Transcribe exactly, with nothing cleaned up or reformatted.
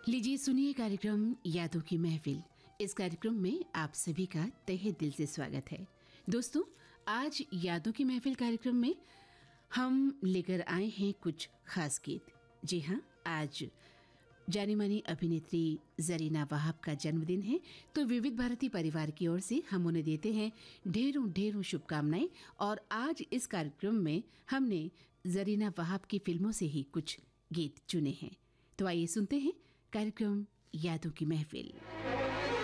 लीजिए सुनिए कार्यक्रम यादों की महफिल। इस कार्यक्रम में आप सभी का तहे दिल से स्वागत है। दोस्तों, आज यादों की महफिल कार्यक्रम में हम लेकर आए हैं कुछ खास गीत। जी हाँ, आज जानी मानी अभिनेत्री जरीना वहाब का जन्मदिन है, तो विविध भारती परिवार की ओर से हम उन्हें देते हैं ढेरों ढेरों शुभकामनाएं। और आज इस कार्यक्रम में हमने जरीना वहाब की फिल्मों से ही कुछ गीत चुने हैं। तो आइए सुनते हैं कार्यक्रम यादों की महफिल।